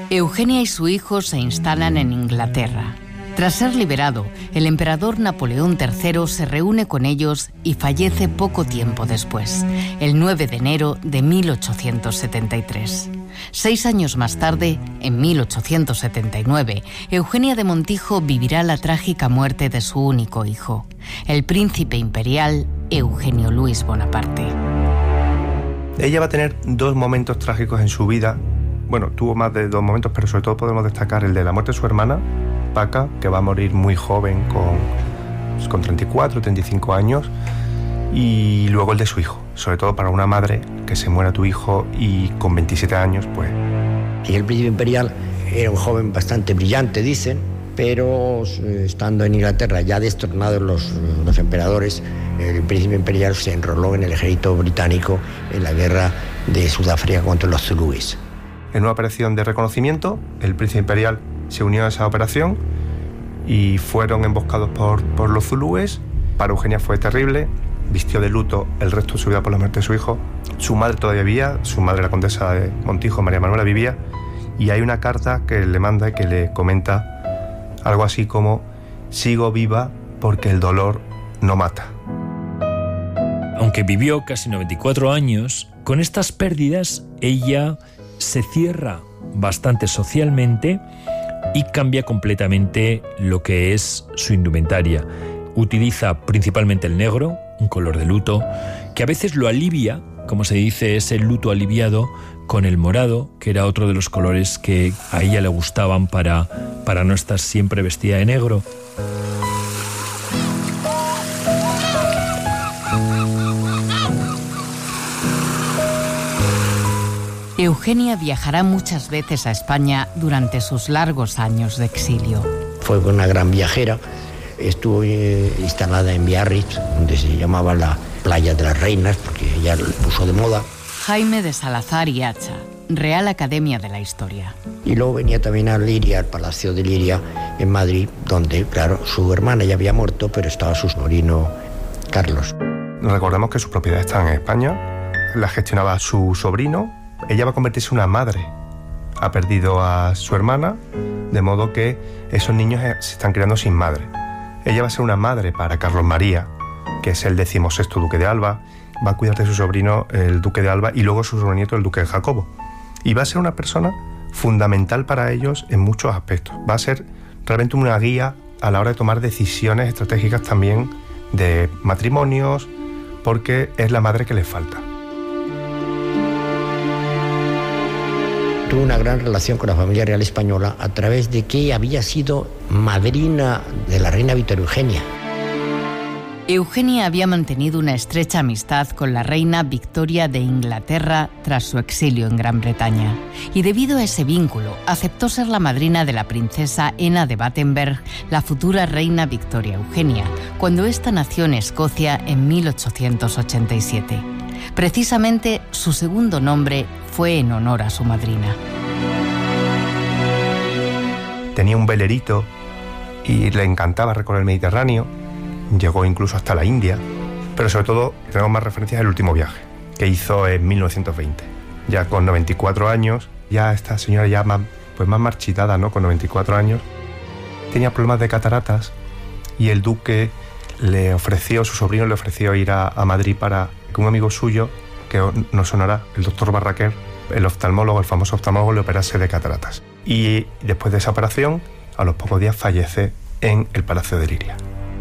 Eugenia y su hijo se instalan en Inglaterra. Tras ser liberado, el emperador Napoleón III se reúne con ellos y fallece poco tiempo después, el 9 de enero de 1873. 6 años más tarde, en 1879, Eugenia de Montijo vivirá la trágica muerte de su único hijo, el príncipe imperial Eugenio Luis Bonaparte. Ella va a tener 2 momentos trágicos en su vida. Bueno, tuvo más de 2 momentos, pero sobre todo podemos destacar el de la muerte de su hermana, Paca, que va a morir muy joven, con 34, 35 años, y luego el de su hijo. Sobre todo para una madre, que se muera tu hijo y con 27 años, pues... Y el príncipe imperial era un joven bastante brillante, dicen, pero estando en Inglaterra ya destronados los emperadores, el príncipe imperial se enroló en el ejército británico en la guerra de Sudáfrica contra los zulúes. En una operación de reconocimiento, el príncipe imperial se unió a esa operación y fueron emboscados por los zulúes. Para Eugenia fue terrible, vistió de luto el resto de su vida por la muerte de su hijo. Su madre todavía vivía, su madre, la condesa de Montijo, María Manuela, vivía, y hay una carta que le manda y que le comenta algo así como: sigo viva porque el dolor no mata. Aunque vivió casi 94 años, con estas pérdidas ella se cierra bastante socialmente y cambia completamente lo que es su indumentaria. Utiliza principalmente el negro, un color de luto, que a veces lo alivia, como se dice, ese luto aliviado, con el morado, que era otro de los colores que a ella le gustaban para no estar siempre vestida de negro. Eugenia viajará muchas veces a España durante sus largos años de exilio. Fue una gran viajera, estuvo instalada en Biarritz, donde se llamaba la Playa de las Reinas, porque ella lo puso de moda. Jaime de Salazar y Hacha, Real Academia de la Historia. Y luego venía también a Liria, al Palacio de Liria, en Madrid, donde, claro, su hermana ya había muerto, pero estaba su sobrino Carlos. Recordemos que sus propiedades estaban en España, las gestionaba su sobrino. Ella va a convertirse en una madre. Ha perdido a su hermana, de modo que esos niños se están criando sin madre. Ella va a ser una madre para Carlos María, que es el 16º duque de Alba. Va a cuidar de su sobrino, el duque de Alba, y luego su sobrenieto, el duque de Jacobo. Y va a ser una persona fundamental para ellos en muchos aspectos. Va a ser realmente una guía a la hora de tomar decisiones estratégicas también de matrimonios, porque es la madre que les falta. Tuvo una gran relación con la familia real española a través de que había sido madrina de la reina Victoria Eugenia. Eugenia había mantenido una estrecha amistad con la reina Victoria de Inglaterra tras su exilio en Gran Bretaña, y debido a ese vínculo aceptó ser la madrina de la princesa Ena de Battenberg, la futura reina Victoria Eugenia, cuando ésta nació en Escocia en 1887. Precisamente su segundo nombre fue en honor a su madrina. Tenía un velerito y le encantaba recorrer el Mediterráneo. Llegó incluso hasta la India, pero sobre todo tenemos más referencias del último viaje que hizo en 1920. Ya con 94 años, ya esta señora ya más marchitada, ¿no? Con 94 años, tenía problemas de cataratas y el duque su sobrino le ofreció ir a Madrid para que un amigo suyo, que nos sonará, el doctor Barraquer, el oftalmólogo, el famoso oftalmólogo, le operase de cataratas. Y después de esa operación, a los pocos días fallece en el Palacio de Liria.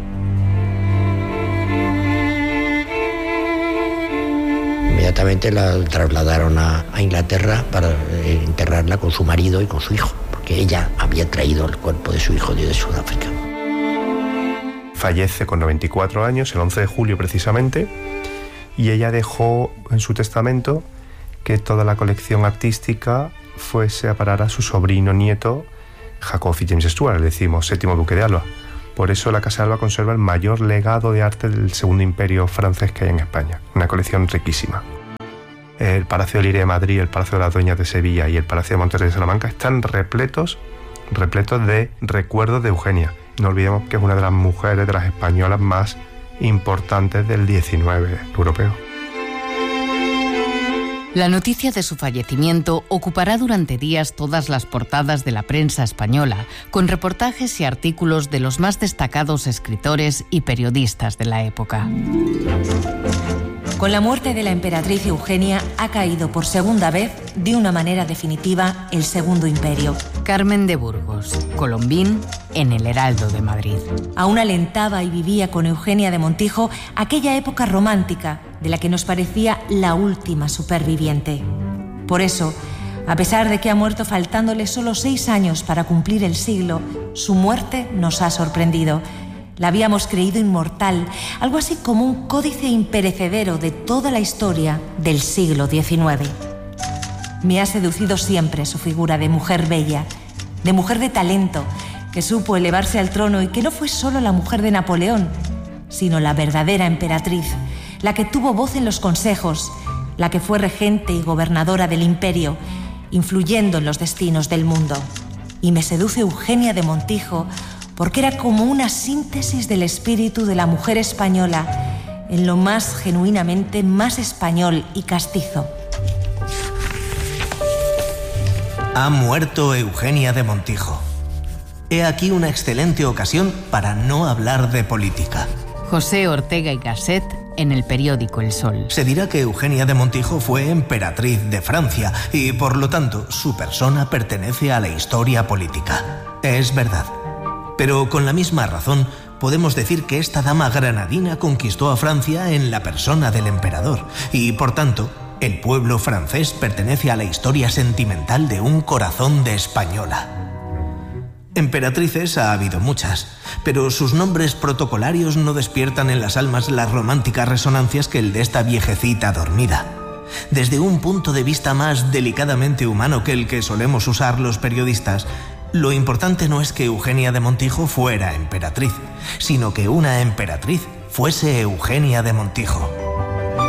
Inmediatamente la trasladaron a Inglaterra para enterrarla con su marido y con su hijo, porque ella había traído el cuerpo de su hijo de Sudáfrica. Fallece con 94 años, el 11 de julio precisamente, y ella dejó en su testamento que toda la colección artística fuese a parar a su sobrino nieto Jacob James Stuart, el 17º duque de Alba. Por eso la Casa de Alba conserva el mayor legado de arte del Segundo Imperio francés que hay en España, una colección riquísima. El Palacio de Liria de Madrid, el Palacio de las Dueñas de Sevilla y el Palacio de Monterrey de Salamanca están repletos de recuerdos de Eugenia. No olvidemos que es una de las mujeres, de las españolas más importantes del XIX europeo. La noticia de su fallecimiento ocupará durante días todas las portadas de la prensa española, con reportajes y artículos de los más destacados escritores y periodistas de la época. Con la muerte de la emperatriz Eugenia ha caído por segunda vez, de una manera definitiva, el Segundo Imperio. Carmen de Burgos, Colombín, en El Heraldo de Madrid. Aún alentaba y vivía con Eugenia de Montijo aquella época romántica de la que nos parecía la última superviviente. Por eso, a pesar de que ha muerto faltándole solo 6 años para cumplir el siglo, su muerte nos ha sorprendido. La habíamos creído inmortal, algo así como un códice imperecedero de toda la historia del siglo XIX. Me ha seducido siempre su figura de mujer bella, de mujer de talento, que supo elevarse al trono y que no fue solo la mujer de Napoleón, sino la verdadera emperatriz, la que tuvo voz en los consejos, la que fue regente y gobernadora del imperio, influyendo en los destinos del mundo. Y me seduce Eugenia de Montijo porque era como una síntesis del espíritu de la mujer española, en lo más genuinamente más español y castizo. Ha muerto Eugenia de Montijo. He aquí una excelente ocasión para no hablar de política. José Ortega y Gasset, en el periódico El Sol. Se dirá que Eugenia de Montijo fue emperatriz de Francia y, por lo tanto, su persona pertenece a la historia política. Es verdad. Pero con la misma razón, podemos decir que esta dama granadina conquistó a Francia en la persona del emperador y, por tanto, el pueblo francés pertenece a la historia sentimental de un corazón de española. Emperatrices ha habido muchas, pero sus nombres protocolarios no despiertan en las almas las románticas resonancias que el de esta viejecita dormida. Desde un punto de vista más delicadamente humano que el que solemos usar los periodistas, lo importante no es que Eugenia de Montijo fuera emperatriz, sino que una emperatriz fuese Eugenia de Montijo.